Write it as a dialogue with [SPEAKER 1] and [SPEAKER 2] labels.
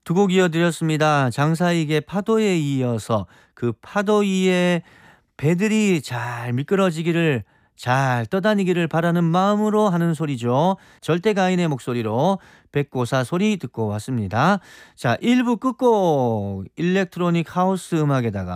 [SPEAKER 1] 두 곡 이어드렸습니다. 장사익의 파도에 이어서 그 파도 위에 배들이 잘 미끄러지기를 잘 떠다니기를 바라는 마음으로 하는 소리죠. 절대가인의 목소리로 백고사 소리 듣고 왔습니다. 자, 1부 끝곡 일렉트로닉 하우스 음악에다가